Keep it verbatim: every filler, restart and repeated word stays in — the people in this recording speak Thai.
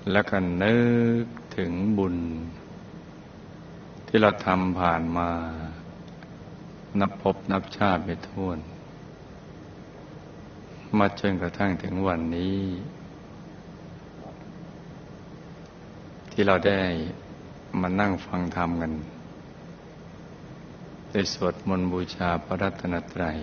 แล้วก็นึกถึงบุญที่เราทำผ่านมานับภพนับชาติไม่ถ้วนมาจนกระทั่งถึงวันนี้ที่เราได้มานั่งฟังธรรมกันได้สวดมนต์บูชาพระรัตนตรัย